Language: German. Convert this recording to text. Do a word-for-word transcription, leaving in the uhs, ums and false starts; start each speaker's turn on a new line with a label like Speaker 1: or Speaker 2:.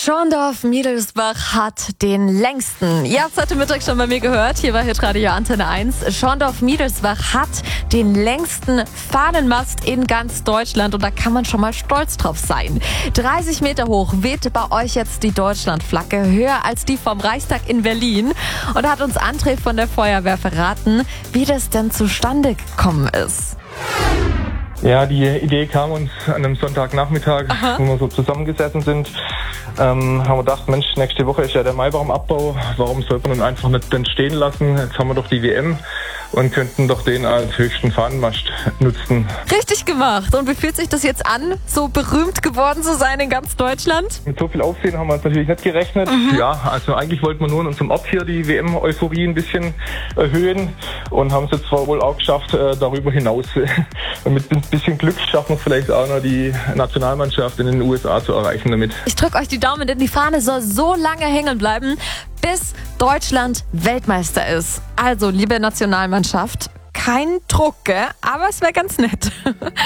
Speaker 1: Schorndorf-Miedelsbach hat den längsten. Ihr habt es heute Mittag schon bei mir gehört, hier bei Hitradio Antenne eins. Schorndorf-Miedelsbach hat den längsten Fahnenmast in ganz Deutschland und da kann man schon mal stolz drauf sein. dreißig Meter hoch weht bei euch jetzt die Deutschlandflagge, höher als die vom Reichstag in Berlin. Und da hat uns André von der Feuerwehr verraten, wie das denn zustande gekommen ist.
Speaker 2: Ja, die Idee kam uns an einem Sonntagnachmittag,
Speaker 1: Aha.
Speaker 2: wo wir so zusammengesessen sind. Ähm, haben wir gedacht, Mensch, nächste Woche ist ja der Maibaumabbau. Warum sollte man ihn einfach nicht denn stehen lassen? Jetzt haben wir doch die W M und könnten doch den als höchsten Fahnenmast nutzen.
Speaker 1: Richtig gemacht. Und wie fühlt sich das jetzt an, so berühmt geworden zu sein in ganz Deutschland?
Speaker 2: Mit so viel Aufsehen haben wir uns natürlich nicht gerechnet.
Speaker 1: Mhm.
Speaker 2: Ja, also eigentlich wollten wir nur in unserem Ort hier die W M-Euphorie ein bisschen erhöhen und haben es jetzt zwar wohl auch geschafft, äh, darüber hinaus. Mit ein bisschen Glück schaffen wir es vielleicht auch noch, die Nationalmannschaft in den U S A zu erreichen damit.
Speaker 1: Ich drücke euch die Daumen, denn die Fahne soll so lange hängen bleiben, bis Deutschland Weltmeister ist. Also, liebe Nationalmannschaft, kein Druck, gell? Aber es wäre ganz nett.